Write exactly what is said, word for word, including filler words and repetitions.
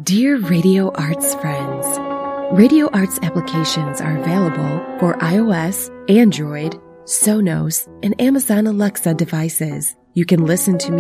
Dear Radio Arts friends, Radio Arts applications are available for iOS, Android, Sonos, and Amazon Alexa devices. You can listen to